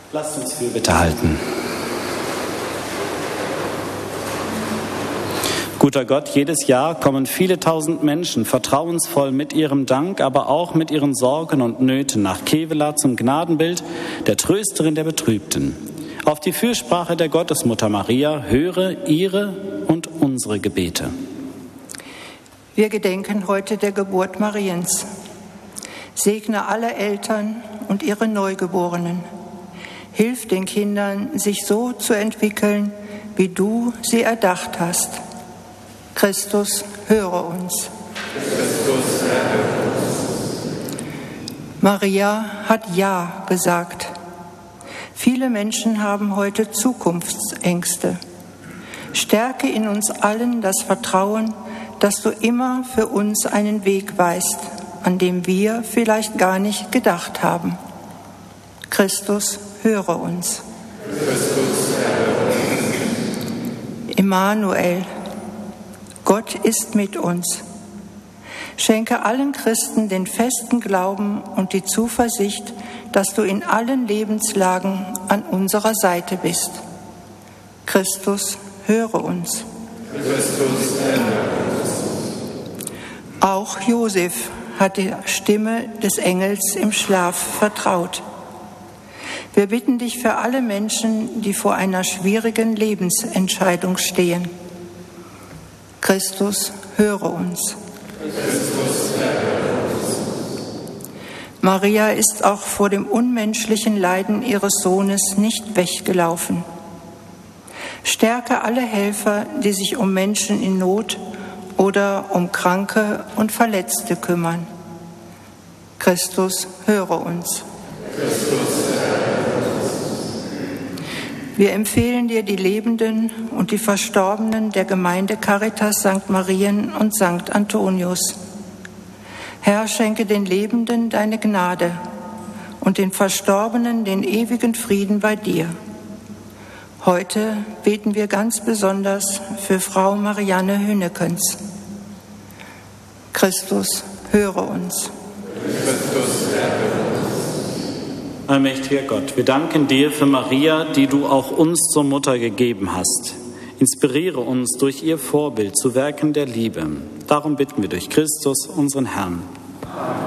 Lasst uns Fürbitte halten. Guter Gott, jedes Jahr kommen viele tausend Menschen vertrauensvoll mit ihrem Dank, aber auch mit ihren Sorgen und Nöten nach Kevela zum Gnadenbild der Trösterin der Betrübten. Auf die Fürsprache der Gottesmutter Maria höre ihre und unsere Gebete. Wir gedenken heute der Geburt Mariens. Segne alle Eltern und ihre Neugeborenen. Hilf den Kindern, sich so zu entwickeln, wie du sie erdacht hast. Christus, höre uns. Christus, erhöre uns. Maria hat Ja gesagt. Viele Menschen haben heute Zukunftsängste. Stärke in uns allen das Vertrauen, dass du immer für uns einen Weg weißt, an dem wir vielleicht gar nicht gedacht haben. Christus, höre uns. Christus, erhöre uns. Immanuel, Gott ist mit uns. Schenke allen Christen den festen Glauben und die Zuversicht, dass du in allen Lebenslagen an unserer Seite bist. Christus, höre uns. Christus, erhöre uns. Auch Josef hat die Stimme des Engels im Schlaf vertraut. Wir bitten dich für alle Menschen, die vor einer schwierigen Lebensentscheidung stehen. Christus, höre uns. Christus, erhöre uns. Maria ist auch vor dem unmenschlichen Leiden ihres Sohnes nicht weggelaufen. Stärke alle Helfer, die sich um Menschen in Not oder um Kranke und Verletzte kümmern. Christus, höre uns. Christus, wir empfehlen dir die Lebenden und die Verstorbenen der Gemeinde Caritas St. Marien und St. Antonius. Herr, schenke den Lebenden deine Gnade und den Verstorbenen den ewigen Frieden bei dir. Heute beten wir ganz besonders für Frau Marianne Hünnekens. Christus, höre uns. Christus, erhöre uns. Allmächtiger Gott, wir danken dir für Maria, die du auch uns zur Mutter gegeben hast. Inspiriere uns durch ihr Vorbild zu Werken der Liebe. Darum bitten wir durch Christus, unseren Herrn.